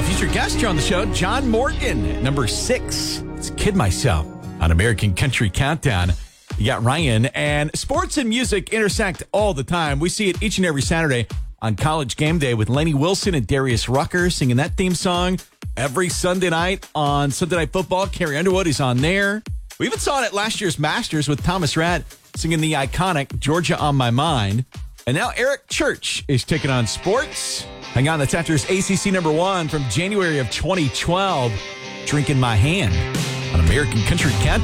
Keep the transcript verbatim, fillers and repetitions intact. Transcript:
Future guest here on the show, John Morgan, number six. Let's Kid Myself on American Country Countdown. You got Ryan, and sports and music intersect all the time. We see it each and every Saturday on College Game Day with Lenny Wilson and Darius Rucker singing that theme song. Every Sunday night on Sunday Night Football, Carrie Underwood is on there. We even saw it at last year's Masters with Thomas Rhett singing the iconic Georgia on My Mind. And now Eric Church is taking on sports. Hang on, that's after his A C C number one from January of twenty twelve, Drinking My Hand on American Country Countdown.